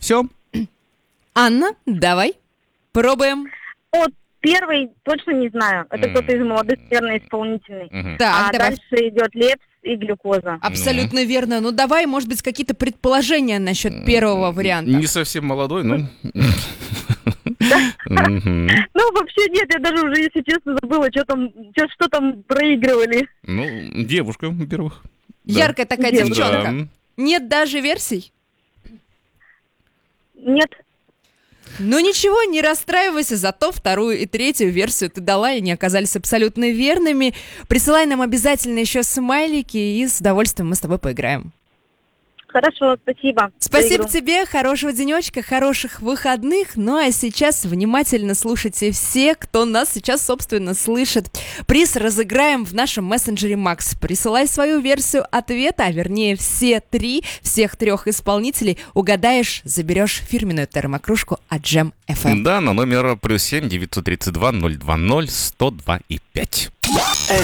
Все. Анна, давай, пробуем. Вот первый точно не знаю. Это кто-то из молодых, наверное, исполнительный. Так, А давай. дальше идет Лепс и Глюкоза. Абсолютно верно. Ну, давай, может быть, какие-то предположения насчет первого варианта. Не совсем молодой, но... Ну, вообще нет, я даже уже, если честно, забыла, что там проигрывали. Ну, девушка, во-первых. Да. Яркая такая девчонка. Да. Нет даже версий? Нет. Ну ничего, не расстраивайся, зато вторую и третью версию ты дала, и они оказались абсолютно верными. Присылай нам обязательно еще смайлики, и с удовольствием мы с тобой поиграем. Хорошо, спасибо. Спасибо тебе, хорошего денечка, хороших выходных. Ну а сейчас внимательно слушайте все, кто нас сейчас, собственно, слышит. Приз разыграем в нашем мессенджере Макс. Присылай свою версию ответа, а вернее всех трех исполнителей. Угадаешь, заберешь фирменную термокружку от Jam FM. Да, на номер +7 932 020 102 и 5.